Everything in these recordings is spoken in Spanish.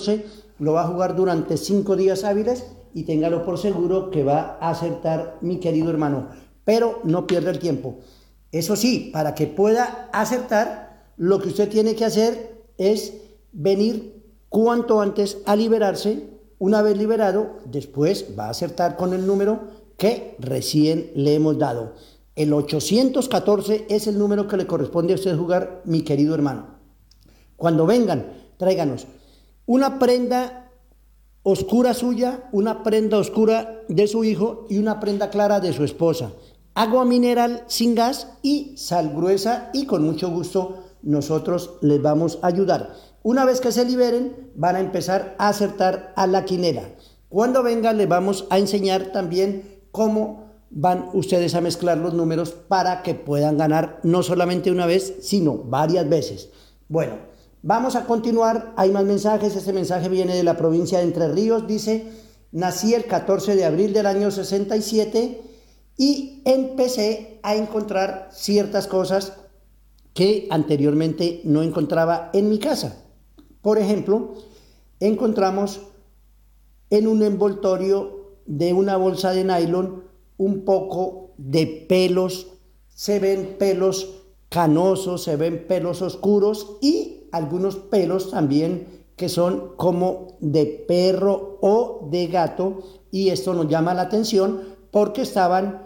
14 lo va a jugar durante 5 días hábiles y téngalo por seguro que va a acertar, mi querido hermano. Pero no pierda el tiempo. Eso sí, para que pueda acertar, lo que usted tiene que hacer es venir cuanto antes a liberarse. Una vez liberado, después va a acertar con el número que recién le hemos dado. El 814 es el número que le corresponde a usted jugar, mi querido hermano. Cuando vengan, tráiganos una prenda oscura suya, una prenda oscura de su hijo y una prenda clara de su esposa. Agua mineral sin gas y sal gruesa, y con mucho gusto nosotros les vamos a ayudar. Una vez que se liberen, van a empezar a acertar a la quinela. Cuando vengan, les vamos a enseñar también cómo van ustedes a mezclar los números para que puedan ganar no solamente una vez, sino varias veces. Bueno, vamos a continuar. Hay más mensajes. Este mensaje viene de la provincia de Entre Ríos. Dice: nací el 14 de abril del año 67 y empecé a encontrar ciertas cosas que anteriormente no encontraba en mi casa. Por ejemplo, encontramos en un envoltorio de una bolsa de nylon un poco de pelos. Se ven pelos canosos, se ven pelos oscuros y algunos pelos también que son como de perro o de gato, y esto nos llama la atención porque estaban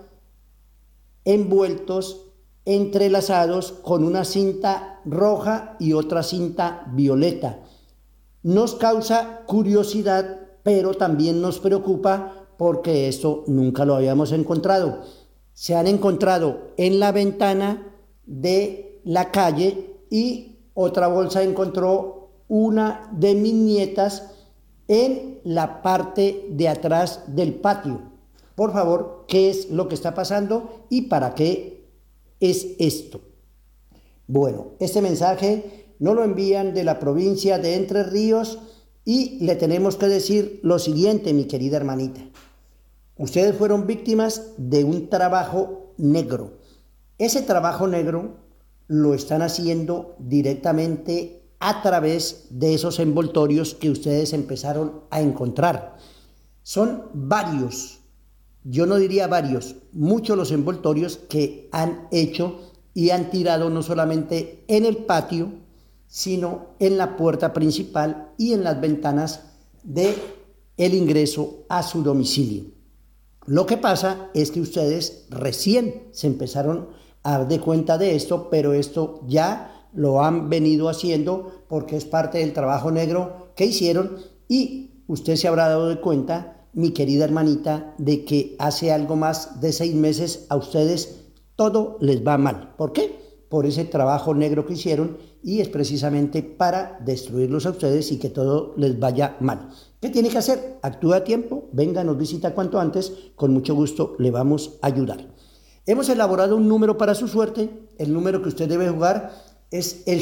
envueltos, entrelazados con una cinta roja y otra cinta violeta. Nos causa curiosidad, pero también nos preocupa porque esto nunca lo habíamos encontrado. Se han encontrado en la ventana de la calle, y otra bolsa encontró una de mis nietas en la parte de atrás del patio. Por favor, ¿qué es lo que está pasando y para qué es esto? Bueno, este mensaje nos lo envían de la provincia de Entre Ríos y le tenemos que decir lo siguiente, mi querida hermanita. Ustedes fueron víctimas de un trabajo negro. Ese trabajo negro lo están haciendo directamente a través de esos envoltorios que ustedes empezaron a encontrar. Son varios, yo no diría varios, muchos los envoltorios que han hecho y han tirado no solamente en el patio, sino en la puerta principal y en las ventanas de el ingreso a su domicilio. Lo que pasa es que ustedes recién se empezaron a dar de cuenta de esto, pero esto ya lo han venido haciendo porque es parte del trabajo negro que hicieron, y usted se habrá dado de cuenta, mi querida hermanita, de que hace algo más de 6 meses a ustedes todo les va mal. ¿Por qué? Por ese trabajo negro que hicieron, y es precisamente para destruirlos a ustedes y que todo les vaya mal. ¿Qué tiene que hacer? Actúa a tiempo, venga, nos visita cuanto antes, con mucho gusto le vamos a ayudar. Hemos elaborado un número para su suerte. El número que usted debe jugar es el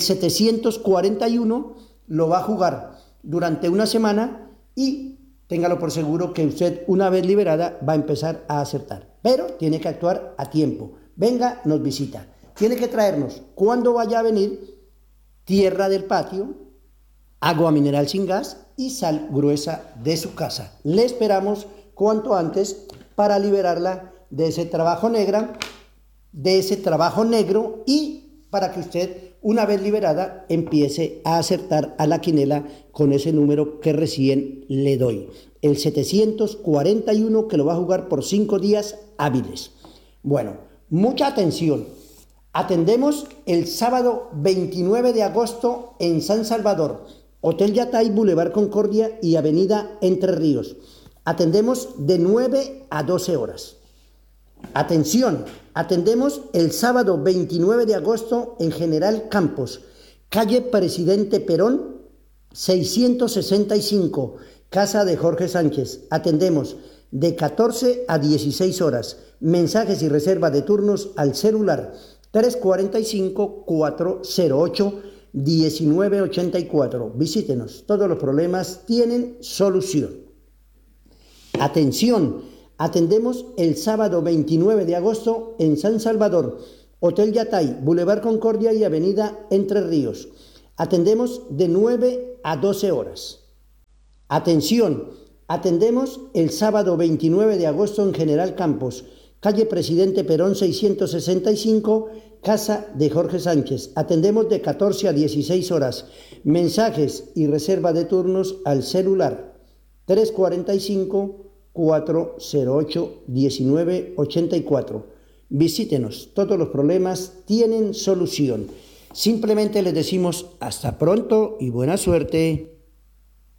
741, lo va a jugar durante una semana y téngalo por seguro que usted, una vez liberada, va a empezar a acertar. Pero tiene que actuar a tiempo. Venga, nos visita. Tiene que traernos, cuando vaya a venir, tierra del patio, agua mineral sin gas y sal gruesa de su casa. Le esperamos cuanto antes para liberarla de ese trabajo negro, y para que usted, una vez liberada, empiece a acertar a la quinela con ese número que recién le doy. El 741, que lo va a jugar por 5 días hábiles. Bueno, mucha atención. Atendemos el sábado 29 de agosto en San Salvador, Hotel Yatay, Boulevard Concordia y Avenida Entre Ríos. Atendemos de 9 a 12 horas. Atención, atendemos el sábado 29 de agosto en General Campos, calle Presidente Perón, 665, casa de Jorge Sánchez. Atendemos de 14 a 16 horas. Mensajes y reserva de turnos al celular 345-408-1984. Visítenos, todos los problemas tienen solución. Atención, atendemos el sábado 29 de agosto en San Salvador, Hotel Yatay, Boulevard Concordia y Avenida Entre Ríos. Atendemos de 9 a 12 horas. Atención, atendemos el sábado 29 de agosto en General Campos, calle Presidente Perón 665, casa de Jorge Sánchez. Atendemos de 14 a 16 horas. Mensajes y reserva de turnos al celular 345-408-1984. Visítenos, todos los problemas tienen solución. Simplemente les decimos hasta pronto y buena suerte.